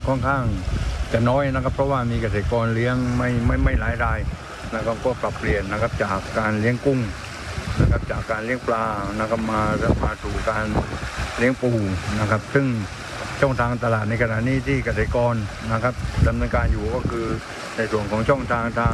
ค่อนข้างจะน้อยนะครับเพราะว่ามีเกษตรกรเลี้ยงไม่หลายรายนะครับก็ปรับเปลี่ยนนะครับจากการเลี้ยงกุ้งนะครับจากการเลี้ยงปลานะครับมาสู่การเลี้ยงปูนะครับซึ่งช่องทางตลาดในขณะนี้ที่เกษตรกรนะครับดำเนินการอยู่ก็คือในส่วนของช่องทาง